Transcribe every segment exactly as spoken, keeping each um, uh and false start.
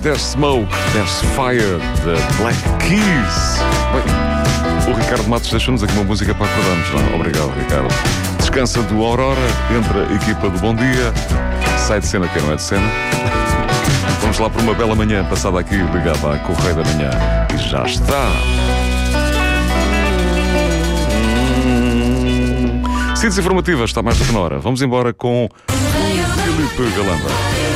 There's Smoke, There's Fire, The Black Keys. Bem, o Ricardo Matos deixou-nos aqui uma música para acordarmos, não? Obrigado, Ricardo. Descansa do Aurora, entra a equipa do Bom Dia, sai de cena, quem não é de cena. Vamos lá para uma bela manhã, passada aqui, ligada à Correio da Manhã. E já está. Síntese informativa, está mais do que na hora. Vamos embora com Filipe Galamba.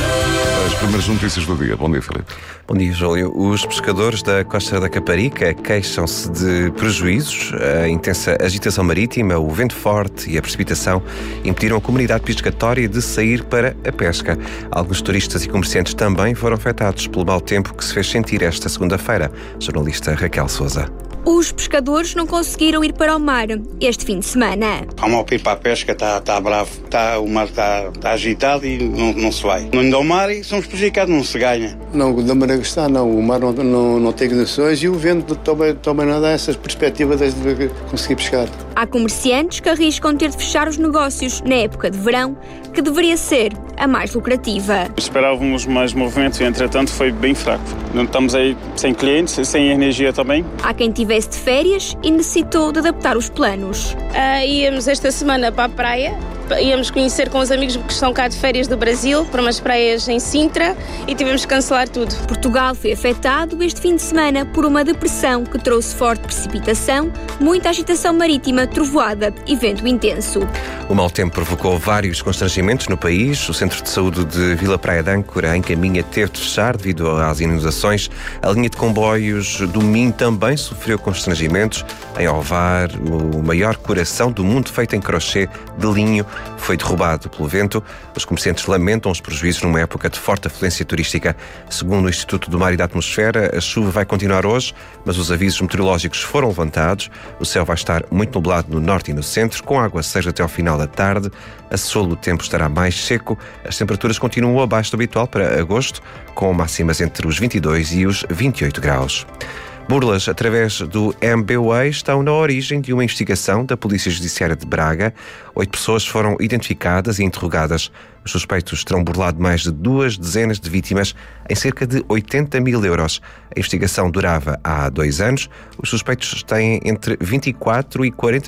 As primeiras notícias do dia. Bom dia, Filipe. Bom dia, Júlio. Os pescadores da Costa da Caparica queixam-se de prejuízos. A intensa agitação marítima, o vento forte e a precipitação impediram a comunidade pescatória de sair para a pesca. Alguns turistas e comerciantes também foram afetados pelo mau tempo que se fez sentir esta segunda-feira. Jornalista Raquel Sousa. Os pescadores não conseguiram ir para o mar este fim de semana. Há mal para ir para a pesca, está tá bravo, tá, o mar está tá agitado e não, não se vai. Não indo ao mar e somos prejudicados, não se ganha. Não, da maneira que está, não. O mar não, não, não tem condições e o vento também, também não dá essas perspectivas de conseguir pescar. Há comerciantes que arriscam ter de fechar os negócios na época de verão, que deveria ser a mais lucrativa. Esperávamos mais movimento e, entretanto, foi bem fraco. Não estamos aí sem clientes, sem energia também. Há quem tivesse de férias e necessitou de adaptar os planos. Uh, íamos esta semana para a praia, íamos conhecer com os amigos que estão cá de férias do Brasil, para umas praias em Sintra, e tivemos que cancelar tudo. Portugal foi afetado este fim de semana por uma depressão que trouxe forte precipitação, muita agitação marítima, trovoada e vento intenso. O mau tempo provocou vários constrangimentos no país. O Centro de Saúde de Vila Praia de Âncora, em Caminha, teve de fechar devido às inundações. A linha de comboios do Minho também sofreu constrangimentos. Em Ovar, o maior coração do mundo feito em crochê de linho foi derrubado pelo vento. Os comerciantes lamentam os prejuízos numa época de forte afluência turística. Segundo o Instituto do Mar e da Atmosfera, a chuva vai continuar hoje, mas os avisos meteorológicos foram levantados. O céu vai estar muito nublado no norte e no centro, com aguaceiros até ao final da tarde. A sul, o tempo estará mais seco. As temperaturas continuam abaixo do habitual para agosto, com máximas entre os vinte e dois e os vinte e oito graus. Burlas, através do M B W A, estão na origem de uma investigação da Polícia Judiciária de Braga. Oito pessoas foram identificadas e interrogadas. Os suspeitos terão burlado mais de duas dezenas de vítimas em cerca de oitenta mil euros. A investigação durava há dois anos. Os suspeitos têm entre vinte e quatro e quarenta